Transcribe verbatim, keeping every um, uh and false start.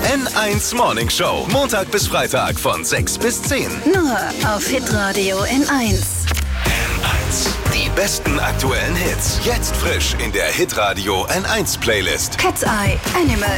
N eins Morning Show. Montag bis Freitag von sechs bis zehn. Nur auf Hitradio N eins. N eins. Die besten aktuellen Hits. Jetzt frisch in der Hitradio N eins Playlist. Cat's Eye Animal.